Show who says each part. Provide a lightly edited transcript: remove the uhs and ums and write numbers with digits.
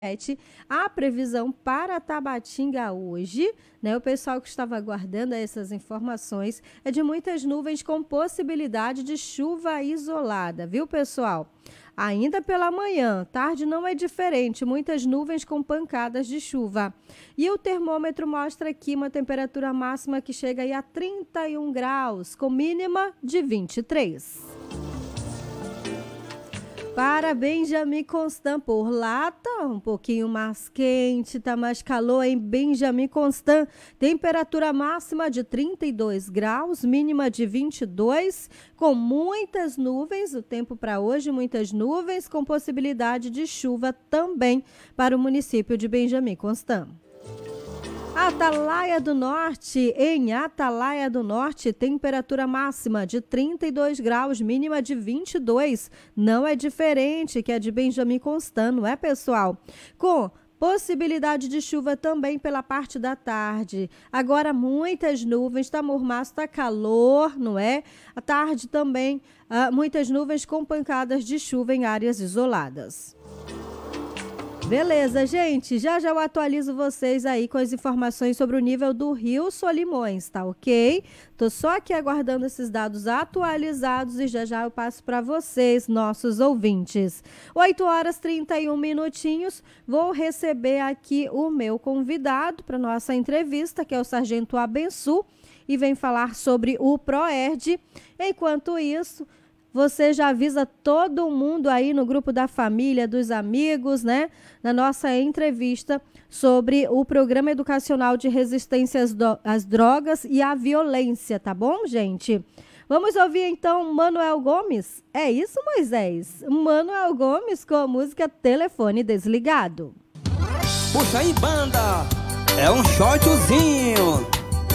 Speaker 1: A previsão para Tabatinga hoje, né? O pessoal que estava aguardando essas informações é de muitas nuvens com possibilidade de chuva isolada, viu, pessoal? Ainda pela manhã, tarde não é diferente, muitas nuvens com pancadas de chuva. E o termômetro mostra aqui uma temperatura máxima que chega aí a 31 graus, com mínima de 23. Para Benjamin Constant, por lá tá um pouquinho mais quente, tá mais calor em Benjamin Constant. Temperatura máxima de 32 graus, mínima de 22, com muitas nuvens. O tempo para hoje, muitas nuvens, com possibilidade de chuva também para o município de Benjamin Constant. Atalaia do Norte, em Atalaia do Norte, temperatura máxima de 32 graus, mínima de 22. Não é diferente que a de Benjamin Constant, não é, pessoal? Com possibilidade de chuva também pela parte da tarde. Agora muitas nuvens, tá mormaço, tá calor, não é? À tarde também, muitas nuvens com pancadas de chuva em áreas isoladas. Beleza, gente, já eu atualizo vocês aí com as informações sobre o nível do Rio Solimões, tá ok? Tô só aqui aguardando esses dados atualizados e já eu passo para vocês, nossos ouvintes. 8h31, vou receber aqui o meu convidado para nossa entrevista, que é o Sargento Abençu, e vem falar sobre o PROERD. Enquanto isso, você já avisa todo mundo aí no grupo da família, dos amigos, né? Na nossa entrevista sobre o Programa Educacional de Resistência às Drogas e à Violência, tá bom, gente? Vamos ouvir então Manuel Gomes? É isso, Moisés? Manuel Gomes com a música Telefone Desligado.
Speaker 2: Puxa aí, banda! É um shotzinho!